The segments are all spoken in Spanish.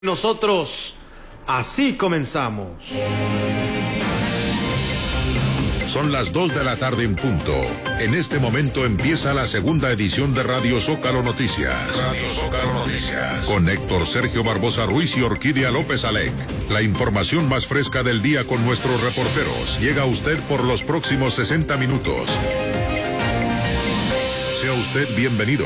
Nosotros así comenzamos. Son las 2 de la tarde en punto. En este momento empieza la segunda edición de Radio Zócalo Noticias. Radio Zócalo Noticias. Con Héctor Sergio Barbosa Ruiz y Orquídea López Alec. La información más fresca del día con nuestros reporteros. Llega a usted por los próximos 60 minutos. Sea usted bienvenido.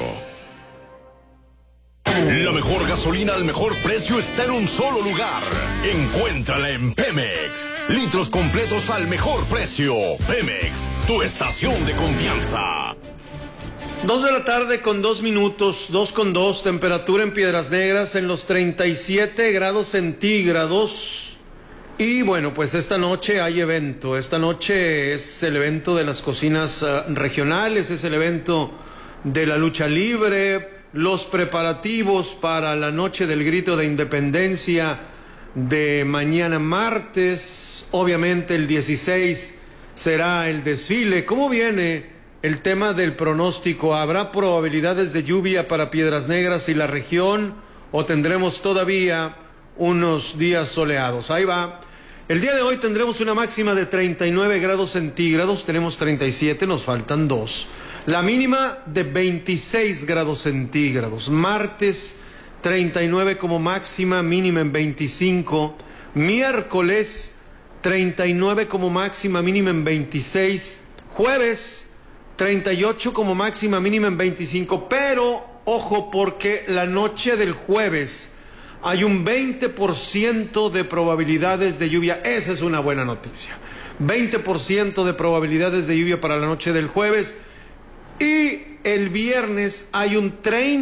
La mejor gasolina al mejor precio está en un solo lugar. Encuéntrala en Pemex. Litros completos al mejor precio. Pemex, tu estación de confianza. 2 de la tarde con 2 minutos, 2:02, temperatura en Piedras Negras en los 37 grados centígrados. Y bueno, pues esta noche hay evento. Esta noche es el evento de las cocinas regionales, es el evento de la lucha libre, los preparativos para la noche del grito de independencia de mañana martes. Obviamente el 16 será el desfile. ¿Cómo viene el tema del pronóstico? ¿Habrá probabilidades de lluvia para Piedras Negras y la región o tendremos todavía unos días soleados? Ahí va. El día de hoy tendremos una máxima de 39 grados centígrados, tenemos 37, nos faltan 2. La mínima de 26 grados centígrados. Martes, 39 como máxima, mínima en 25. Miércoles, 39 como máxima, mínima en 26. Jueves, 38 como máxima, mínima en 25. Pero, ojo, porque la noche del jueves hay un 20% de probabilidades de lluvia. Esa es una buena noticia. 20% de probabilidades de lluvia para la noche del jueves. Y el viernes hay un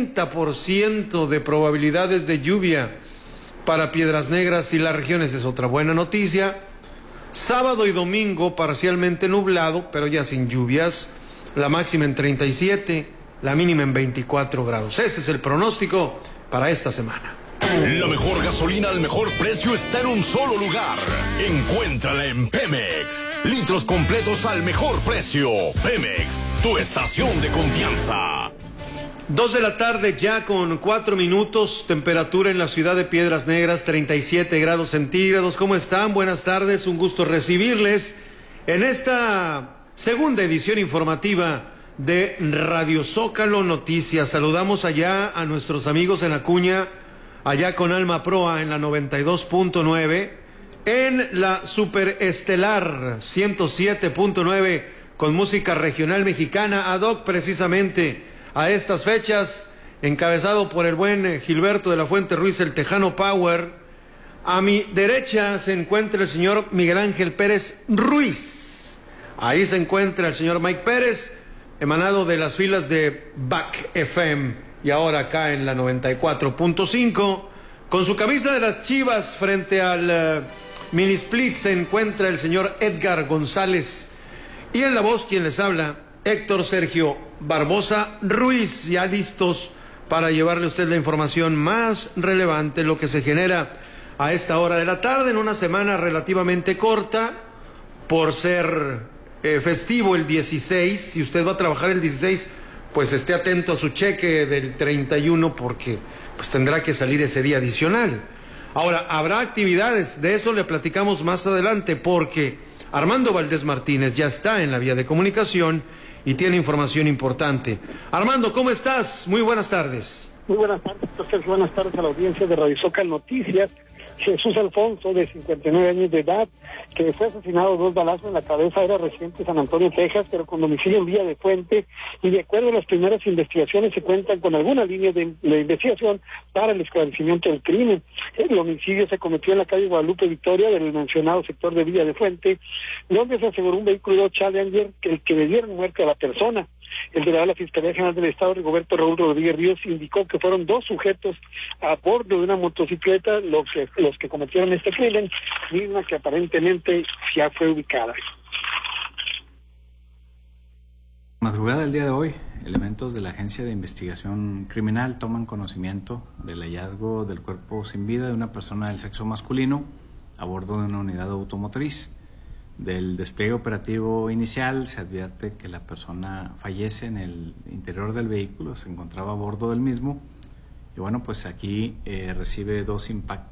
30% de probabilidades de lluvia para Piedras Negras y las regiones. Es otra buena noticia. Sábado y domingo parcialmente nublado, pero ya sin lluvias. La máxima en 37, la mínima en 24 grados. Ese es el pronóstico para esta semana. La mejor gasolina al mejor precio está en un solo lugar. Encuéntrala en Pemex. Litros completos al mejor precio. Pemex, tu estación de confianza. 2 de la tarde ya con 4 minutos. Temperatura en la ciudad de Piedras Negras, 37 grados centígrados. ¿Cómo están? Buenas tardes. Un gusto recibirles en esta segunda edición informativa de Radio Zócalo Noticias. Saludamos allá a nuestros amigos en Acuña, allá con Alma Proa en la 92.9, en la Superestelar 107.9 con música regional mexicana, ad hoc precisamente a estas fechas, encabezado por el buen Gilberto de la Fuente Ruiz, el Tejano Power. A mi derecha se encuentra el señor Miguel Ángel Pérez Ruiz. Ahí se encuentra el señor Mike Pérez, emanado de las filas de Back FM. Y ahora acá en la 94.5, con su camisa de las Chivas frente al mini split se encuentra el señor Edgar González. Y en la voz quien les habla, Héctor Sergio Barbosa Ruiz, ya listos para llevarle a usted la información más relevante, lo que se genera a esta hora de la tarde, en una semana relativamente corta, por ser festivo el 16. Si usted va a trabajar el 16, pues esté atento a su cheque del 31 porque pues tendrá que salir ese día adicional. Ahora, habrá actividades, de eso le platicamos más adelante porque Armando Valdés Martínez ya está en la vía de comunicación y tiene información importante. Armando, ¿cómo estás? Muy buenas tardes. Muy buenas tardes, Sergio. Buenas tardes a la audiencia de Radio Zócalo Noticias. Jesús Alfonso, de 59 años de edad, que fue asesinado 2 balazos en la cabeza, era residente de San Antonio, Texas, pero con domicilio en Villa de Fuente, y de acuerdo a las primeras investigaciones se cuentan con alguna línea de investigación para el esclarecimiento del crimen. El homicidio se cometió en la calle Guadalupe Victoria del mencionado sector de Villa de Fuente, donde se aseguró un vehículo Challenger que le dieron muerte a la persona. El delegado de la Fiscalía General del Estado, Rigoberto Raúl Rodríguez Ríos, indicó que fueron 2 sujetos a bordo de una motocicleta los que cometieron este crimen, misma que aparentemente ya fue ubicada. Madrugada del día de hoy, elementos de la Agencia de Investigación Criminal toman conocimiento del hallazgo del cuerpo sin vida de una persona del sexo masculino a bordo de una unidad automotriz. Del despliegue operativo inicial se advierte que la persona fallece en el interior del vehículo, se encontraba a bordo del mismo Y bueno, pues aquí recibe 2 impactos